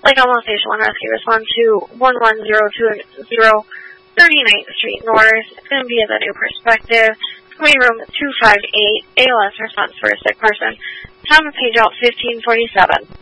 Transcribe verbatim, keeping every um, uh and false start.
Lake Elmo Station one Rescue, respond to one one zero two zero thirty-ninth Street North. It's going to be the New Perspective. It's going to be room two five eight, A L S response for a sick person. Time of page out fifteen forty-seven.